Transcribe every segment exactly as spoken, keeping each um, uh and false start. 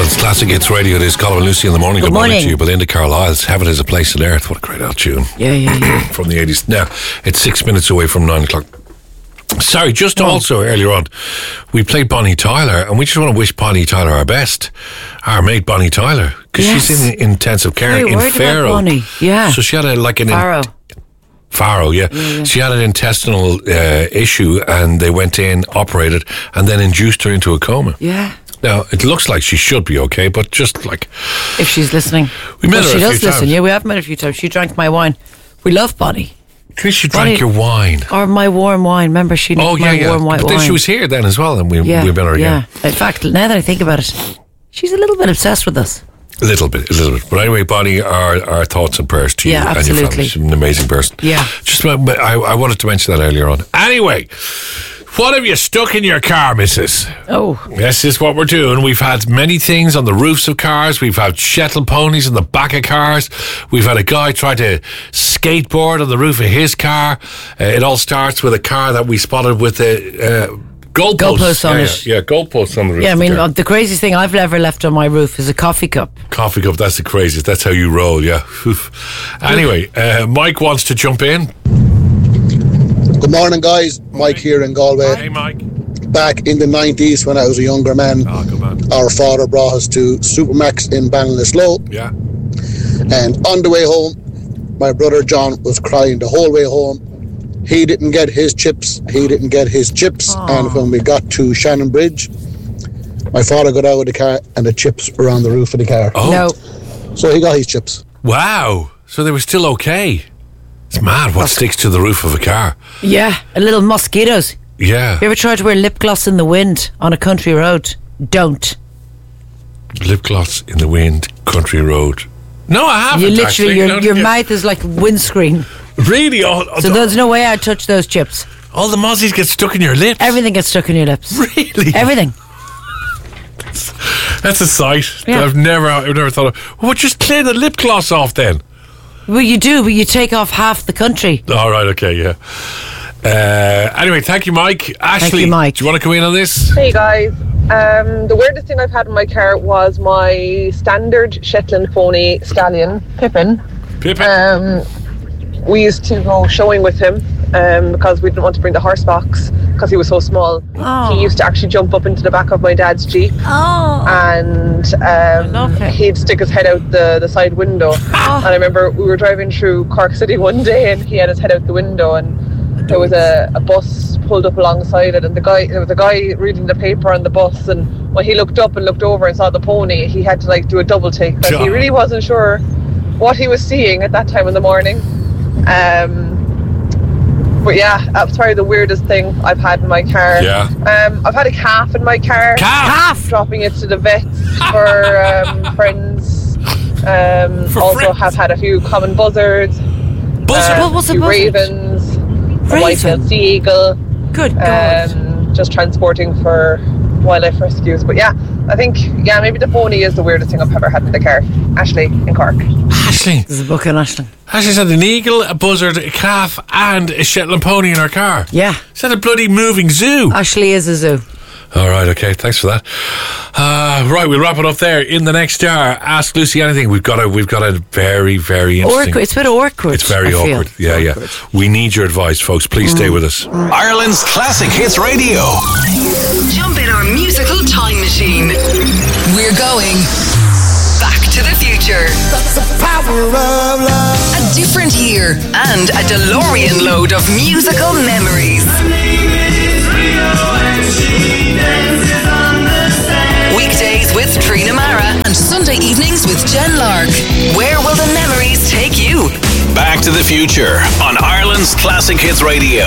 Ireland's Classic Hits Radio. It is Colin and Lucy in the morning. Good, Good morning. morning to you. Belinda Carlisle's Heaven is a Place on Earth. What a great old tune. Yeah, yeah, yeah. From the eighties. Now, it's six minutes away from nine o'clock. Sorry, just oh. also earlier on, we played Bonnie Tyler, and we just want to wish Bonnie Tyler our best. Our mate Bonnie Tyler, because yes. she's in intensive care Very in worried Faro. About Bonnie. Yeah. So she had a, like an... Faro. In- Faro, yeah. Yeah, yeah. She had an intestinal uh, issue, and they went in, operated, and then induced her into a coma. Yeah. Now, it looks like she should be okay, but just like... If she's listening. We met well, her she a does few listen, times. yeah, we have met her a few times. She drank my wine. We love Bonnie. At least she drank your wine. Or my warm wine. Remember, she oh, my yeah, yeah. warm white but then wine. she was here then as well, and we, yeah, we met her again. Yeah. In fact, now that I think about it, she's a little bit obsessed with us. A little bit, a little bit. But anyway, Bonnie, our, our thoughts and prayers to yeah, you absolutely. and your family. She's an amazing person. Yeah. Just, I, I wanted to mention that earlier on. Anyway, what have you stuck in your car, missus? Oh. This is what we're doing. We've had many things on the roofs of cars. We've had Shetland ponies on the back of cars. We've had a guy try to skateboard on the roof of his car. Uh, it all starts with a car that we spotted with a... Uh, Goalposts goalposts on yeah, it. Yeah, yeah, goalposts on the roof. Yeah, I mean, uh, the craziest thing I've ever left on my roof is a coffee cup. Coffee cup, that's the craziest. That's how you roll, yeah. Anyway, uh, Mike wants to jump in. Good morning, guys. Mike here in Galway. Hey, Mike. Back in the nineties, when I was a younger man, oh, good man. Our father brought us to Supermax in Ballinasloe. Yeah. And on the way home, my brother John was crying the whole way home. He didn't get his chips. He didn't get his chips. Aww. And when we got to Shannon Bridge, my father got out of the car and the chips were on the roof of the car. Oh. No. So he got his chips. Wow. So they were still okay. It's mad what sticks to the roof of a car. Yeah, a little mosquitoes. Yeah. You ever tried to wear lip gloss in the wind on a country road? Don't. Lip gloss in the wind, country road. No, I haven't. You literally, actually. your, No, your yeah. mouth is like a windscreen. Really? Oh, oh, So there's no way I'd touch those chips. all the mozzies get stuck in your lips? Everything gets stuck in your lips. Really? Everything. That's a sight Yeah. that I've never, I've never thought of. Well, just clear the lip gloss off then. Well, you do, but you take off half the country. All right, okay, yeah. Uh, anyway, thank you, Mike. Ashley, you, Mike. do you want to come in on this? Hey guys, um, the weirdest thing I've had in my car was my standard Shetland pony stallion, Pippin. Pippin? Um, we used to go showing with him um, because we didn't want to bring the horse box because he was so small. Oh. He used to actually jump up into the back of my dad's Jeep Oh. and um, love it. he'd stick his head out the, the side window. Oh. And I remember we were driving through Cork City one day and he had his head out the window and there was a, a bus pulled up alongside it and the guy there was a guy reading the paper on the bus and when he looked up and looked over and saw the pony he had to like do a double take because he really wasn't sure what he was seeing at that time in the morning. Um, but yeah, that's probably the weirdest thing I've had in my car. Yeah. Um, I've had a calf in my car. Calf? Calf? Dropping it to the vets for um, friends. Um, For also friends? have had a few common buzzards. Buzzard? um, What was a few buzzard? ravens. A Raven? white-tailed sea eagle. Good God. Um, just transporting for wildlife rescues. But yeah, I think, yeah, maybe the pony is the weirdest thing I've ever had in the car. Ashley in Cork. Ashley. There's a book in Ashton. Ashley's had an eagle, a buzzard, a calf, and a Shetland pony in her car. Yeah. It's had a bloody moving zoo. Ashley is a zoo. All right, okay, thanks for that. Uh, right, we'll wrap it up there. In the next hour, Ask Lucy Anything. We've got a, we've got a very, very interesting... Awkward. It's a bit awkward. It's very I feel. awkward. Yeah, It's yeah. awkward. We need your advice, folks. Please stay with us. Ireland's Classic Hits Radio. Jump in our musical time machine. We're going back to the future. That's the power of love. A different year and a DeLorean load of musical memories. Weekdays with Trina Mara and Sunday evenings with Jen Lark. Where will the memories take you? Back to the Future on Ireland's Classic Hits Radio.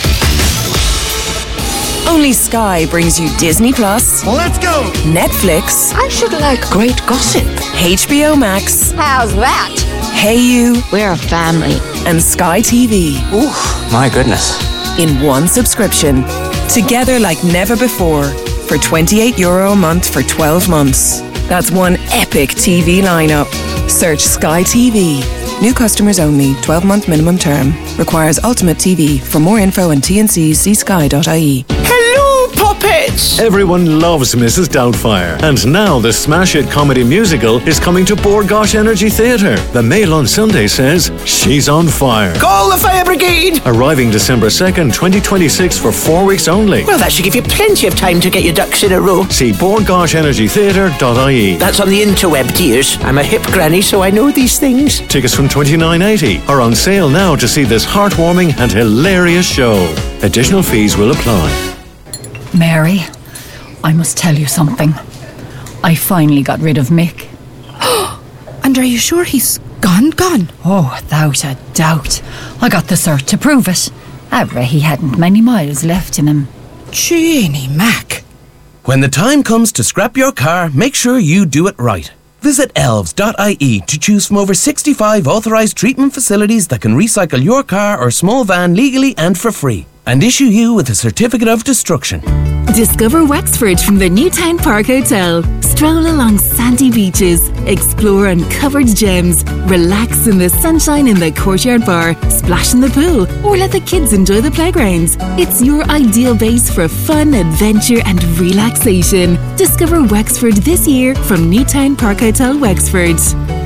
Only Sky brings you Disney Plus, Let's go. Netflix, I should like great gossip. H B O Max, How's that? Hey You, We're a family. and Sky T V Ooh, my goodness. in one subscription. Together like never before for twenty-eight euro a month for twelve months. That's one epic T V lineup. Search Sky T V. New customers only. twelve-month minimum term. Requires Ultimate T V. For more info and T and Cs, see sky dot I E. Hello, puppet. heads. Everyone loves Missus Doubtfire. And now the smash hit comedy musical is coming to Bord Gáis Energy Theatre. The Mail on Sunday says she's on fire. Call the fire brigade! Arriving December second, twenty twenty-six for four weeks only. Well, that should give you plenty of time to get your ducks in a row. See bord gáis energy theatre dot I E. That's on the interweb, dears. I'm a hip granny, so I know these things. Tickets from twenty-nine eighty are on sale now to see this heartwarming and hilarious show. Additional fees will apply. Mary, I must tell you something. I finally got rid of Mick. And are you sure he's gone, gone? Oh, without a doubt. I got the cert to prove it. However, he hadn't many miles left in him. Jeannie Mac. When the time comes to scrap your car, make sure you do it right. Visit elves dot I E to choose from over sixty-five authorised treatment facilities that can recycle your car or small van legally and for free, and issue you with a certificate of destruction. Discover Wexford from the Newtown Park Hotel. Stroll along sandy beaches, explore uncovered gems, relax in the sunshine in the courtyard bar, splash in the pool, or let the kids enjoy the playgrounds. It's your ideal base for fun, adventure and relaxation. Discover Wexford this year from Newtown Park Hotel, Wexford.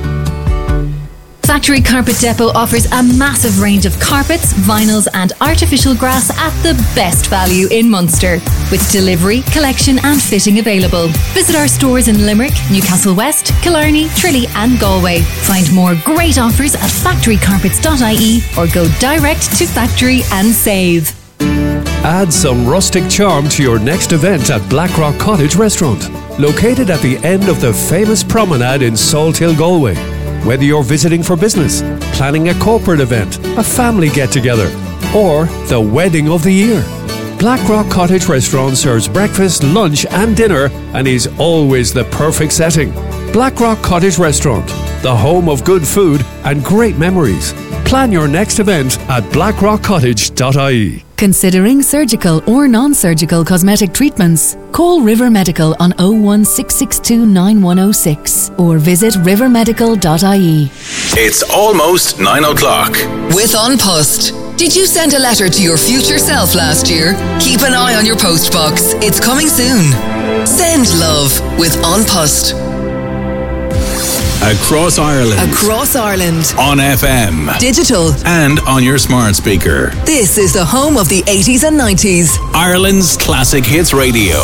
Factory Carpet Depot offers a massive range of carpets, vinyls and artificial grass at the best value in Munster, with delivery, collection and fitting available. Visit our stores in Limerick, Newcastle West, Killarney, Tralee and Galway. Find more great offers at factory carpets dot I E or go direct to factory and save. Add some rustic charm to your next event at Blackrock Cottage Restaurant, located at the end of the famous promenade in Salt Hill, Galway. Whether you're visiting for business, planning a corporate event, a family get-together, or the wedding of the year, Blackrock Cottage Restaurant serves breakfast, lunch and dinner and is always the perfect setting. Blackrock Cottage Restaurant, the home of good food and great memories. Plan your next event at blackrock cottage dot I E. Considering surgical or non-surgical cosmetic treatments? Call River Medical on oh one six six two nine one oh six or visit river medical dot I E. It's almost nine o'clock. With An Post. Did you send a letter to your future self last year? Keep an eye on your post box. It's coming soon. Send love with An Post. Across Ireland. Across Ireland. On F M. Digital. And on your smart speaker. This is the home of the eighties and nineties. Ireland's Classic Hits Radio.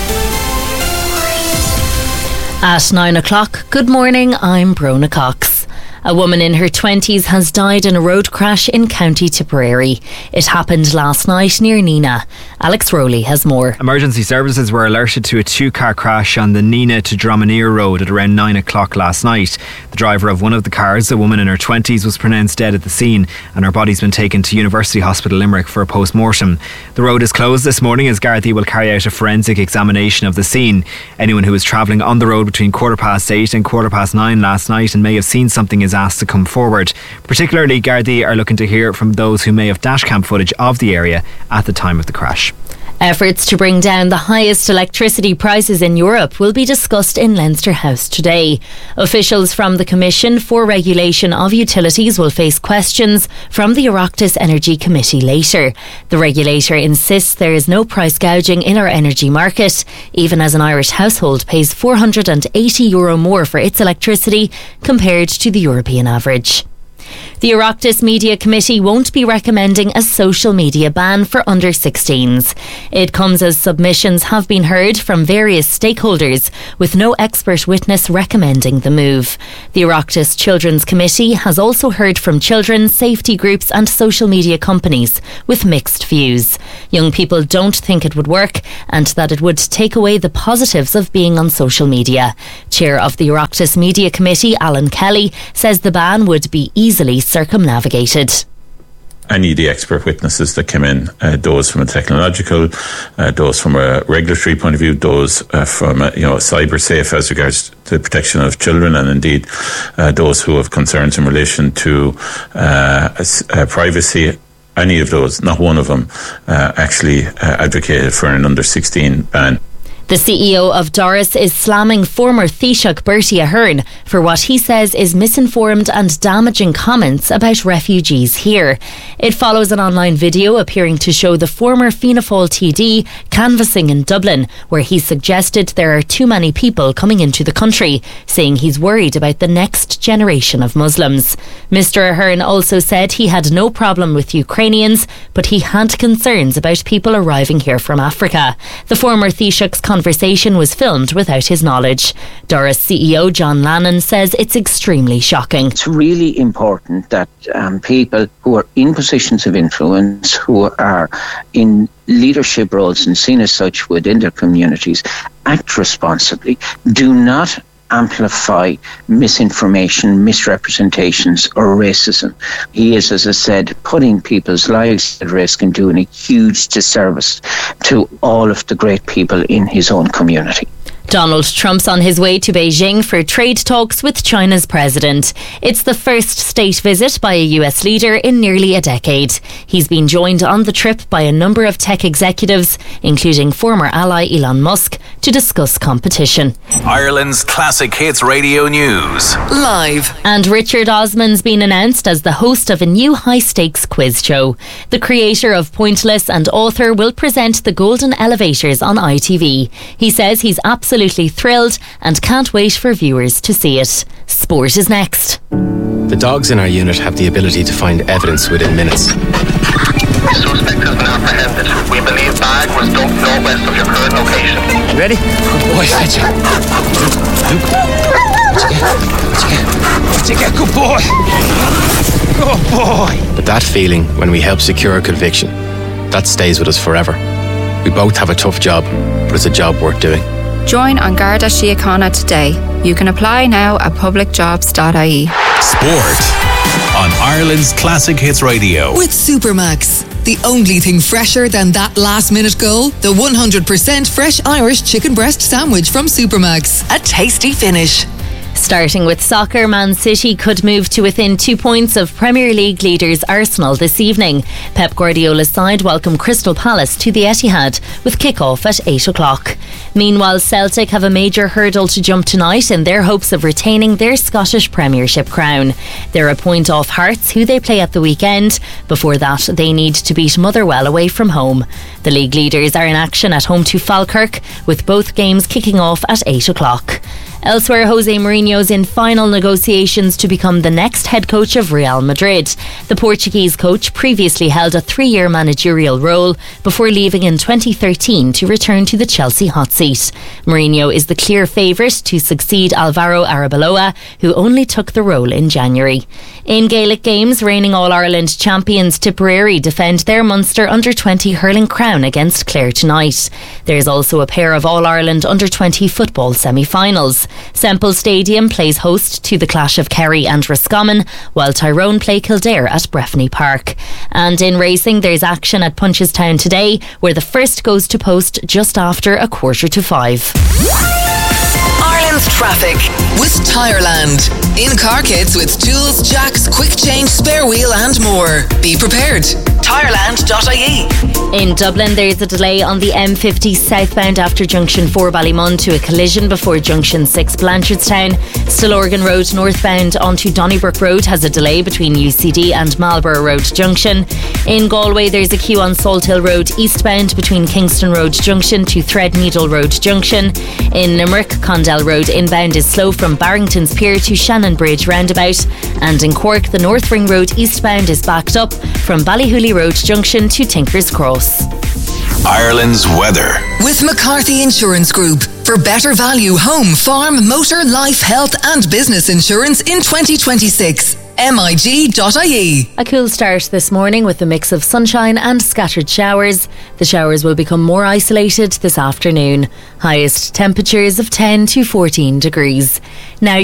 At nine o'clock, good morning, I'm Brona Cox. A woman in her twenties has died in a road crash in County Tipperary. It happened last night near Nina. Alex Rowley has more. Emergency services were alerted to a two-car crash on the Nina to Dromineer Road at around nine o'clock last night. The driver of one of the cars, a woman in her twenties, was pronounced dead at the scene and her body's been taken to University Hospital Limerick for a post-mortem. The road is closed this morning as Gardaí will carry out a forensic examination of the scene. Anyone who was travelling on the road between quarter past eight and quarter past nine last night and may have seen something is asked to come forward. Particularly, Gardaí are looking to hear from those who may have dashcam footage of the area at the time of the crash. Efforts to bring down the highest electricity prices in Europe will be discussed in Leinster House today. Officials from the Commission for Regulation of Utilities will face questions from the Oireachtas Energy Committee later. The regulator insists there is no price gouging in our energy market, even as an Irish household pays four hundred eighty euro more for its electricity compared to the European average. The Oireachtas Media Committee won't be recommending a social media ban for under sixteens. It comes as submissions have been heard from various stakeholders, with no expert witness recommending the move. The Oireachtas Children's Committee has also heard from children, safety groups and social media companies, with mixed views. Young people don't think it would work and that it would take away the positives of being on social media. Chair of the Oireachtas Media Committee, Alan Kelly, says the ban would be easily circumnavigated. Any of the expert witnesses that came in, uh, those from a technological, uh, those from a regulatory point of view, those uh, from, uh, you know, cyber safe as regards to the protection of children, and indeed uh, those who have concerns in relation to uh, uh, privacy, any of those, not one of them uh, actually uh, advocated for an under sixteen ban. The C E O of Doris is slamming former Taoiseach Bertie Ahern for what he says is misinformed and damaging comments about refugees here. It follows an online video appearing to show the former Fianna Fáil T D canvassing in Dublin, where he suggested there are too many people coming into the country, saying he's worried about the next generation of Muslims. Mister Ahern also said he had no problem with Ukrainians, but he had concerns about people arriving here from Africa. The former Taoiseach's conversation was filmed without his knowledge. Doris C E O John Lannon says it's extremely shocking. It's really important that um, people who are in positions of influence, who are in leadership roles and seen as such within their communities, act responsibly. Do not amplify misinformation, misrepresentations or racism. He is, as I said, putting people's lives at risk and doing a huge disservice to all of the great people in his own community. Donald Trump's on his way to Beijing for trade talks with China's president. It's the first state visit by a U S leader in nearly a decade. He's been joined on the trip by a number of tech executives, including former ally Elon Musk, to discuss competition. Ireland's Classic Hits Radio News. Live. And Richard Osman's been announced as the host of a new high-stakes quiz show. The creator of Pointless and author will present the Golden Elevators on I T V. He says he's absolutely thrilled and can't wait for viewers to see it. Sport is next. The dogs in our unit have the ability to find evidence within minutes. Suspect has been apprehended. We believe bag was dumped northwest of your current location. Ready? Good boy, Fetcher. Luke. What'd you get? Good boy. Good boy. But that feeling when we help secure a conviction, that stays with us forever. We both have a tough job, but it's a job worth doing. Join An Garda Síochána today. You can apply now at public jobs dot I E. Sport on Ireland's Classic Hits Radio. With Supermax. The only thing fresher than that last minute goal, the one hundred percent fresh Irish chicken breast sandwich from Supermax. A tasty finish. Starting with soccer, Man City could move to within two points of Premier League leaders Arsenal this evening. Pep Guardiola's side welcome Crystal Palace to the Etihad with kick-off at eight o'clock. Meanwhile, Celtic have a major hurdle to jump tonight in their hopes of retaining their Scottish Premiership crown. They're a point off Hearts, who they play at the weekend. Before that, they need to beat Motherwell away from home. The league leaders are in action at home to Falkirk, with both games kicking off at eight o'clock. Elsewhere, Jose Mourinho's in final negotiations to become the next head coach of Real Madrid. The Portuguese coach previously held a three-year managerial role before leaving in twenty thirteen to return to the Chelsea hot seat. Mourinho is the clear favourite to succeed Alvaro Arbeloa, who only took the role in January. In Gaelic games, reigning All-Ireland champions Tipperary defend their Munster under twenty hurling crown against Clare tonight. There's also a pair of All-Ireland under twenty football semi-finals. Semple Stadium plays host to the clash of Kerry and Roscommon, while Tyrone play Kildare at Breffni Park. And in racing, there's action at Punchestown today, where the first goes to post just after a quarter to five. Ireland's traffic with Tireland. In car kits with tools, jacks, quick change, spare wheel and more. Be prepared. Tireland dot I E. In Dublin, there's a delay on the M fifty southbound after Junction four Ballymun to a collision before Junction six Blanchardstown. Stillorgan Road northbound onto Donnybrook Road has a delay between U C D and Marlborough Road Junction. In Galway, there's a queue on Salthill Road eastbound between Kingston Road Junction to Threadneedle Road Junction. In Limerick, Condell Road inbound is slow from Barrington's Pier to Shannon Bridge roundabout. And in Cork, the North Ring Road eastbound is backed up from Ballyhooly Road Junction to Tinker's Cross. Ireland's weather. With McCarthy Insurance Group. For better value home, farm, motor, life, health and business insurance in twenty twenty-six. M I G dot I E. A cool start this morning with a mix of sunshine and scattered showers. The showers will become more isolated this afternoon. Highest temperatures of ten to fourteen degrees. Now